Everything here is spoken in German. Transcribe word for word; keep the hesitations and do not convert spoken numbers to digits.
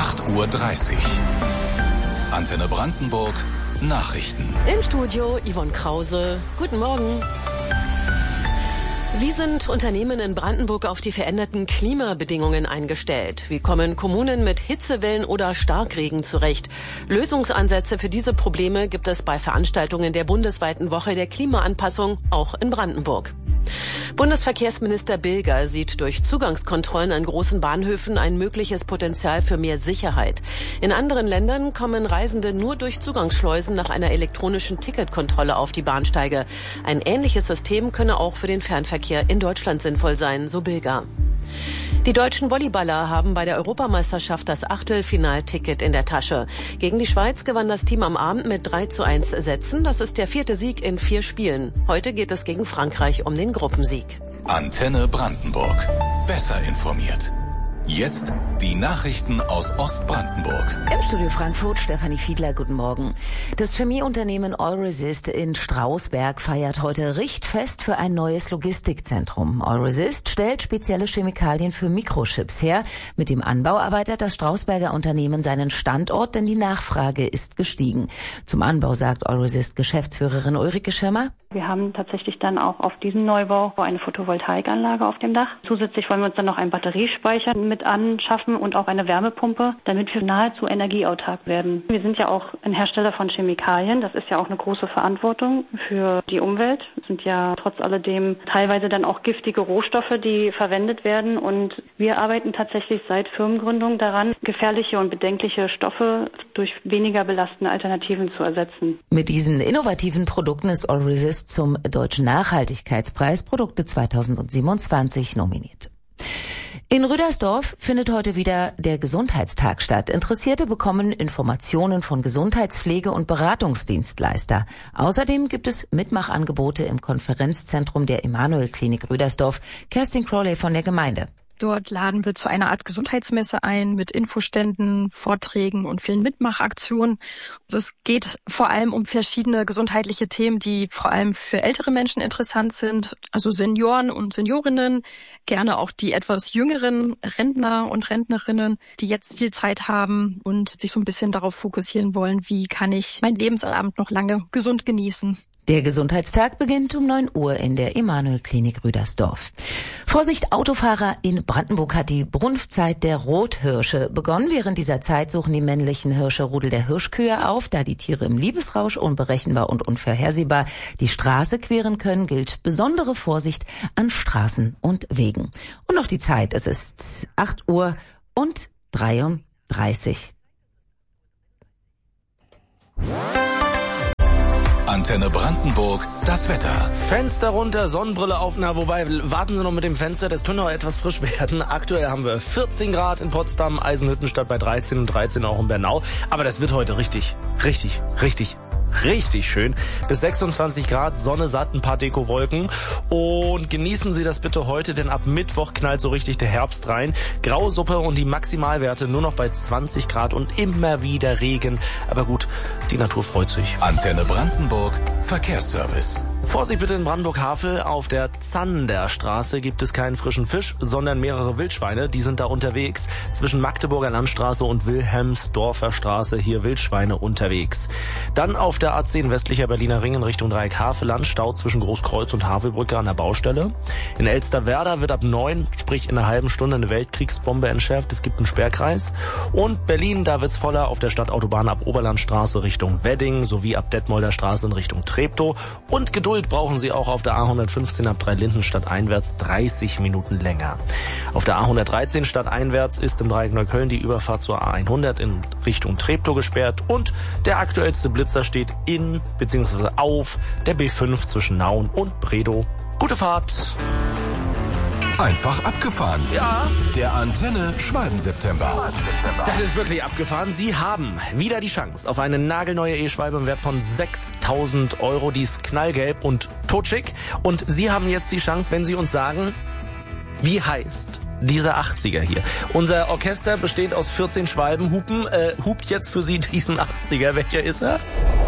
acht Uhr dreißig. Antenne Brandenburg, Nachrichten. Im Studio Yvonne Krause. Guten Morgen. Wie sind Unternehmen in Brandenburg auf die veränderten Klimabedingungen eingestellt? Wie kommen Kommunen mit Hitzewellen oder Starkregen zurecht? Lösungsansätze für diese Probleme gibt es bei Veranstaltungen der bundesweiten Woche der Klimaanpassung, auch in Brandenburg. Bundesverkehrsminister Bilger sieht durch Zugangskontrollen an großen Bahnhöfen ein mögliches Potenzial für mehr Sicherheit. In anderen Ländern kommen Reisende nur durch Zugangsschleusen nach einer elektronischen Ticketkontrolle auf die Bahnsteige. Ein ähnliches System könne auch für den Fernverkehr in Deutschland sinnvoll sein, so Bilger. Die deutschen Volleyballer haben bei der Europameisterschaft das Achtelfinalticket in der Tasche. Gegen die Schweiz gewann das Team am Abend mit drei zu eins Sätzen. Das ist der vierte Sieg in vier Spielen. Heute geht es gegen Frankreich um den Gruppensieg. Antenne Brandenburg. Besser informiert. Jetzt die Nachrichten aus Ostbrandenburg. Im Studio Frankfurt, Stefanie Fiedler, guten Morgen. Das Chemieunternehmen Eurasist in Strausberg feiert heute Richtfest für ein neues Logistikzentrum. Eurasist stellt spezielle Chemikalien für Mikrochips her. Mit dem Anbau erweitert das Strausberger Unternehmen seinen Standort, denn die Nachfrage ist gestiegen. Zum Anbau sagt Eurasist-Geschäftsführerin Ulrike Schirmer: Wir haben tatsächlich dann auch auf diesem Neubau eine Photovoltaikanlage auf dem Dach. Zusätzlich wollen wir uns dann noch einen Batteriespeicher mit anschaffen und auch eine Wärmepumpe, damit wir nahezu energieautark werden. Wir sind ja auch ein Hersteller von Chemikalien. Das ist ja auch eine große Verantwortung für die Umwelt. Es sind ja trotz alledem teilweise dann auch giftige Rohstoffe, die verwendet werden. Und wir arbeiten tatsächlich seit Firmengründung daran, gefährliche und bedenkliche Stoffe durch weniger belastende Alternativen zu ersetzen. Mit diesen innovativen Produkten ist Eurasist zum Deutschen Nachhaltigkeitspreis Produkte zweitausendsiebenundzwanzig nominiert. In Rüdersdorf findet heute wieder der Gesundheitstag statt. Interessierte bekommen Informationen von Gesundheitspflege- und Beratungsdienstleister. Außerdem gibt es Mitmachangebote im Konferenzzentrum der Emanuel-Klinik Rüdersdorf. Kerstin Crowley von der Gemeinde. Dort laden wir zu einer Art Gesundheitsmesse ein mit Infoständen, Vorträgen und vielen Mitmachaktionen. Es geht vor allem um verschiedene gesundheitliche Themen, die vor allem für ältere Menschen interessant sind, also Senioren und Seniorinnen, gerne auch die etwas jüngeren Rentner und Rentnerinnen, die jetzt viel Zeit haben und sich so ein bisschen darauf fokussieren wollen, wie kann ich mein Lebensabend noch lange gesund genießen. Der Gesundheitstag beginnt um neun Uhr in der Emanuel-Klinik Rüdersdorf. Vorsicht, Autofahrer, in Brandenburg hat die Brunftzeit der Rothirsche begonnen. Während dieser Zeit suchen die männlichen Hirsche Rudel der Hirschkühe auf. Da die Tiere im Liebesrausch unberechenbar und unvorhersehbar die Straße queren können, gilt besondere Vorsicht an Straßen und Wegen. Und noch die Zeit, es ist acht Uhr und dreiunddreißig. Antenne Brandenburg, das Wetter. Fenster runter, Sonnenbrille auf, na wobei, warten Sie noch mit dem Fenster, das könnte auch etwas frisch werden. Aktuell haben wir vierzehn Grad in Potsdam, Eisenhüttenstadt bei dreizehn und dreizehn auch in Bernau. Aber das wird heute richtig, richtig, richtig, richtig schön. Bis sechsundzwanzig Grad, Sonne satt, ein paar Dekowolken. Und genießen Sie das bitte heute, denn ab Mittwoch knallt so richtig der Herbst rein. Grausuppe und die Maximalwerte nur noch bei zwanzig Grad und immer wieder Regen. Aber gut, die Natur freut sich. Antenne Brandenburg, Verkehrsservice. Vorsicht bitte in Brandenburg-Havel. Auf der Zanderstraße gibt es keinen frischen Fisch, sondern mehrere Wildschweine. Die sind da unterwegs. Zwischen Magdeburger Landstraße und Wilhelmsdorfer Straße hier Wildschweine unterwegs. Dann auf der A zehn westlicher Berliner Ring in Richtung Dreieck Havelland. Stau zwischen Großkreuz und Havelbrücke an der Baustelle. In Elsterwerda wird ab neun, sprich in einer halben Stunde, eine Weltkriegsbombe entschärft. Es gibt einen Sperrkreis. Und Berlin, da wird's voller auf der Stadtautobahn ab Oberlandstraße Richtung Wedding sowie ab Detmolder Straße in Richtung Treptow. Und Geduld brauchen Sie auch auf der A hundertfünfzehn ab Dreilinden einwärts dreißig Minuten länger. Auf der A hundertdreizehn stadteinwärts ist im Dreieck Neukölln die Überfahrt zur A hundert in Richtung Treptow gesperrt und der aktuellste Blitzer steht in bzw. auf der B fünf zwischen Nauen und Bredow. Gute Fahrt! Einfach abgefahren. Ja. Der Antenne Schwalben-September. Das ist wirklich abgefahren. Sie haben wieder die Chance auf eine nagelneue E-Schwalbe im Wert von sechstausend Euro. Die ist knallgelb und totschick. Und Sie haben jetzt die Chance, wenn Sie uns sagen, wie heißt dieser achtziger hier. Unser Orchester besteht aus vierzehn Schwalbenhupen. Äh, hupt jetzt für Sie diesen achtziger. Welcher ist er?